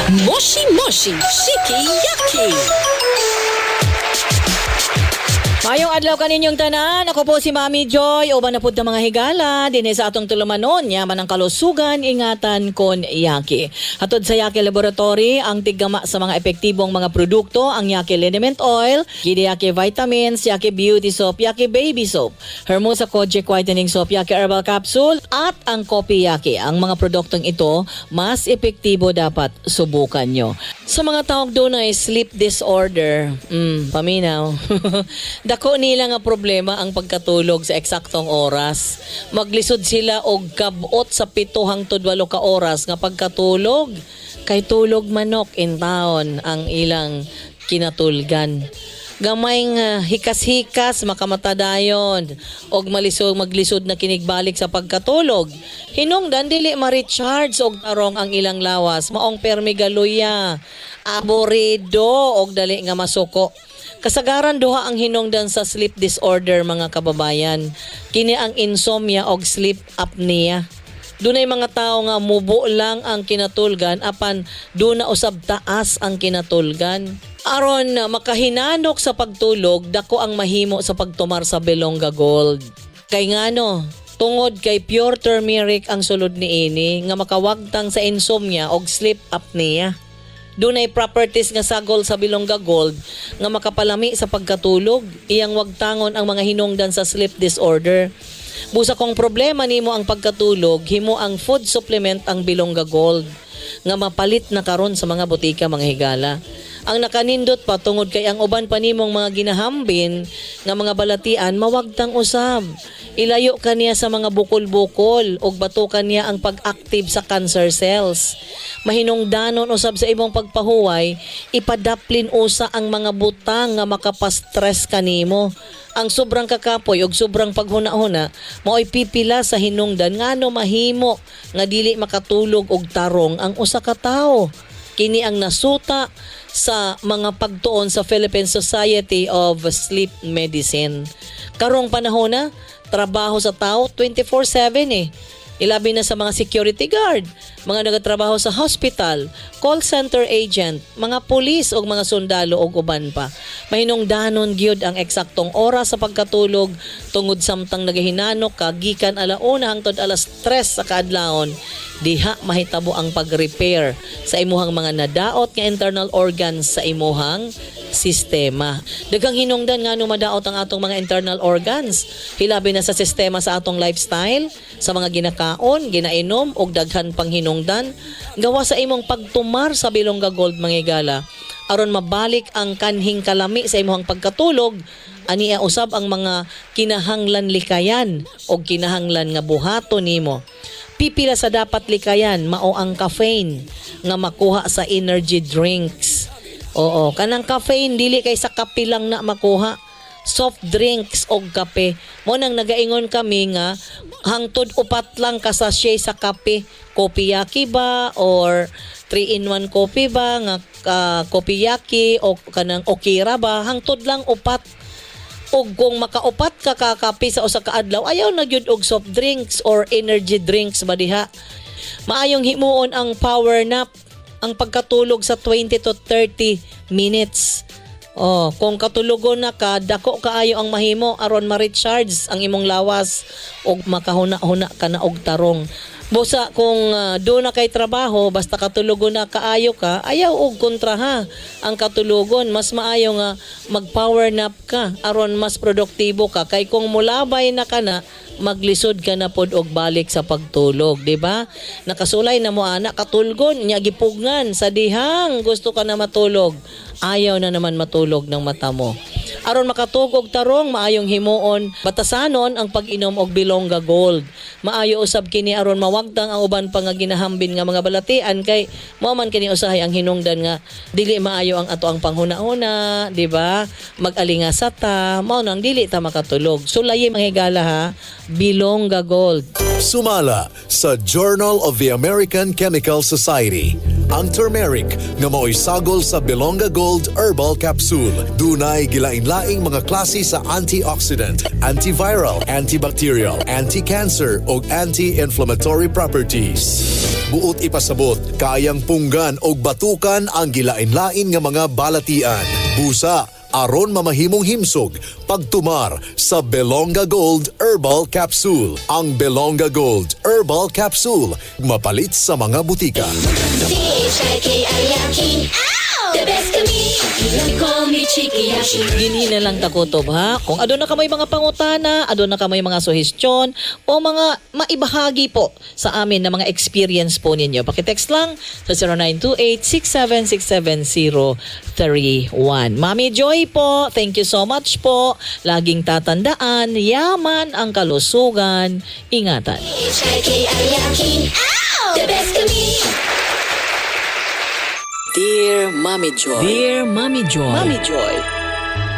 Moshi Moshi Shiki Yaki. Mayong adlaw kaninyong tanan, ako po si Mami Joy, uban na pud ng mga higala, dinhi sa atong tulumanon, yaman ang kalusugan, ingatan kon Yaki. Hatod sa Yaki Laboratory, ang tiggama sa mga epektibong mga produkto, ang Yaki Liniment Oil, Yaki Vitamins, Yaki Beauty Soap, Yaki Baby Soap, Hermosa Kojic Whitening Soap, Yaki Herbal Capsule, at ang Kopi Yaki. Ang mga produktong ito, mas epektibo dapat subukan nyo. Sa mga tawag doon ay sleep disorder, paminaw. Dako nila nga problema ang pagkatulog sa eksaktong oras. Maglisod sila og kabot sa 7 hangtod 8 ka oras nga pagkatulog. Kay tulog manok in taon ang ilang kinatulgan. Gamay nga hikas-hikas makamatadayon og maglisod na kinigbalik sa pagkatulog. Hinungdan dili ma-recharge og tarong ang ilang lawas, maong permigaluya, aborido og dali nga masuko. Kasagaran duha ang hinungdan sa sleep disorder mga kababayan. Kini ang insomnia og sleep apnea. Dunay mga tao nga mubo lang ang kinatulgan apan duna usab taas ang kinatulgan. Aron makahinanok sa pagtulog, dako ang mahimo sa pagtumar sa Belonga Gold. Kay ngano, tungod kay pure turmeric ang sulod niini nga makawagtang sa insomnia og sleep apnea. Dunay properties nga sagol sa Belonga Gold nga makapalami sa pagkatulog, iyang wagtangon ang mga hinungdan sa sleep disorder. Busa kong problema nimo ang pagkatulog, himo ang food supplement ang Belonga Gold nga mapalit na karon sa mga butika mga higala. Ang nakanindot pa tungod kay ang uban pa nimong mga ginahambin nga mga balatian mawagtang usab. Ilayo kaniya sa mga bukol-bukol ug batukan niya ang pag-active sa cancer cells. Mahinungdanon usab sa imong pagpahuway, ipadaplin usa ang mga butang nga makapastress kanimo. Ang sobrang kakapoy ug sobrang paghuna-huna mao'y pipila sa hinungdan ngano mahimo nga dili makatulog og tarong ang usa ka tawo. Kini ang nasuta sa mga pagtuon sa Philippine Society of Sleep Medicine. Karong panahon na, trabaho sa tao 24/7 Ilabi na sa mga security guard, mga nagatrabaho sa hospital, call center agent, mga pulis o mga sundalo o uban pa. Mahinungdanon gyud ang eksaktong oras sa pagkatulog tungod samtang nagahinanok ka gikan 1:00 hangtod 3:00 sa kaadlawon. Diha mahitabo ang pag-repair sa imuhang mga nadaot nga internal organs sa imuhang sistema. Daghang hinungdan nga madaot ang atong mga internal organs. Hilabi na sa sistema sa atong lifestyle, sa mga ginakaon, ginainom og daghan pang hinungdan gawa sa imong pagtumar sa Belonga Gold mga higala. Aron mabalik ang kanhing kalami sa imong pagkatulog, aniya usab ang mga kinahanglan likayan o kinahanglan nga buhaton nimo. Pipila sa dapat likayan mao ang caffeine nga makuha sa energy drinks. Oo, kanang caffeine dili kay sa kape lang na makuha. Soft drinks o kape. Mo nang nagaingon kami nga hangtod 4 lang ka sachet sa kape. Kopi Yaki ba or 3-in-1 coffee ba nga Kopi Yaki o kanang Okira ba hangtod lang 4. Og kung makaupat ka kakape sa usa ka adlaw, ayaw na gyud og soft drinks or energy drinks ba diha. Maayong himuon ang power nap, ang pagkatulog sa 20 to 30 minutes. Kung katulogon na ka, dako kaayo ang mahimo aron ma-recharge ang imong lawas og makahuna-huna ka na og tarong. Busa kung doon na kay trabaho, basta katulogon na kaayo ka, ayaw og kontra ha. Ang katulogon, mas maayo nga mag-power nap ka aron mas produktibo ka. Kay kung mulabay na ka na, maglisod ka na pod og balik sa pagtulog, di ba? Nakasulay na mo ana katulgon, nya gipugnan sa dihang gusto ka na matulog. Ayaw na naman matulog ng mata mo. Aron makatugog tarong, maayong himuon, batasanon ang pag-inom og Belonga Gold. Maayo usab kini aron mawagtang ang uban pa nga ginahambin nga mga balatian kay mao man kini usahay ang hinungdan nga dili maayo ang ato ang panghuna-huna, di ba? Mag-alinga sa ta, mao nang dili ta makatulog. Sulayi mga higala ha, Belonga Gold. Sumala sa Journal of the American Chemical Society. ang turmeric nga mao'y sagol sa Belonga Gold Herbal Capsule. Dunay gilain-laing mga klase sa antioxidant, antiviral, antibacterial, anti-cancer o anti-inflammatory properties. Buot ipasabot, kayang punggan o batukan ang gilain-lain nga mga balatian. Busa, aron mamahimong himsog, pagtumar sa Belonga Gold Herbal Capsule. Ang Belonga Gold Herbal Capsule, mapalit sa mga butika. The best to me, you call me Chiki Yaki. Dini na lang takutob ha. Kung adon na kamay mga pangutana, adon na kamay mga suhestyon o mga maibahagi po sa amin na mga experience po ninyo. Pakitext lang sa 0928-6767031. Mami Joy po, thank you so much po. Laging tatandaan, yaman ang kalusugan. Ingatan. The best to me. Dear Mommy Joy. Dear Mommy Joy. Mommy Joy,